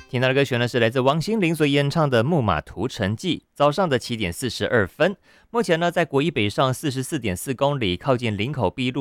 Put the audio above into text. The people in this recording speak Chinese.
听到的歌曲呢是来自王心凌所演唱的《木马屠城记》。早上的7点42分，目前呢在国一北上44.4公里，靠近林口碧路